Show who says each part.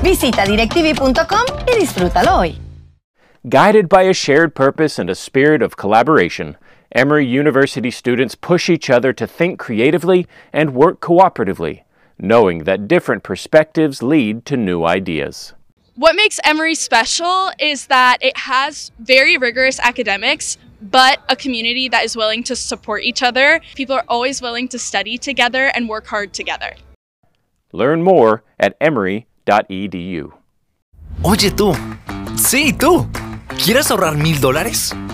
Speaker 1: Visita directv.com y disfrútalo hoy.
Speaker 2: Guided by a shared purpose and a spirit of collaboration, Emory University students push each other to think creatively and work cooperatively, knowing that different perspectives lead to new ideas.
Speaker 3: What makes Emory special is that it has very rigorous academics, but a community that is willing to support each other. People are always willing to study together and work hard together.
Speaker 2: Learn more at emory.edu.
Speaker 4: Oye tú, sí tú, ¿quieres ahorrar $1000?